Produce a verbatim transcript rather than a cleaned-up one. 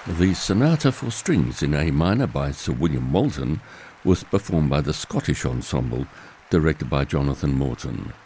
The Sonata for Strings in A minor by Sir William Walton was performed by the Scottish Ensemble, directed by Jonathan Morton.